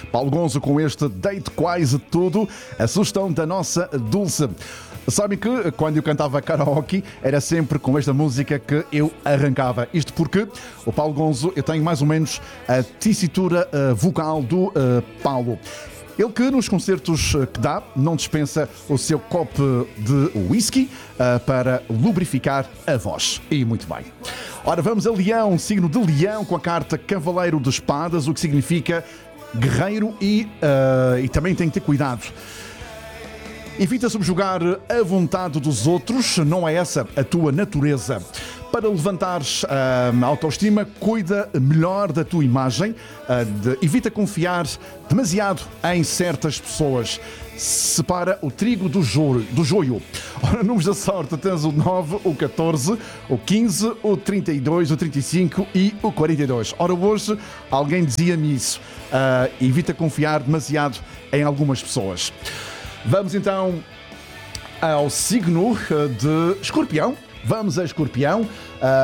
Paulo Gonzo com este Deito Quase Tudo, a sugestão da nossa Dulce. Sabem que quando eu cantava karaoke era sempre com esta música que eu arrancava. Isto porque o Paulo Gonzo, eu tenho mais ou menos a tessitura vocal do Paulo. Ele que nos concertos que dá não dispensa o seu copo de whisky para lubrificar a voz. E muito bem. Ora, vamos a Leão, signo de Leão, com a carta Cavaleiro de Espadas, o que significa guerreiro e também tem que ter cuidado. Evita subjugar a vontade dos outros, não é essa a tua natureza. Para levantares a autoestima, cuida melhor da tua imagem, evita confiar demasiado em certas pessoas. Separa o trigo do joio. Ora, números da sorte, tens o 9, o 14, o 15, o 32, o 35 e o 42. Ora, hoje alguém dizia-me isso. Evita confiar demasiado em algumas pessoas. Vamos então ao signo de Escorpião. Vamos a Escorpião.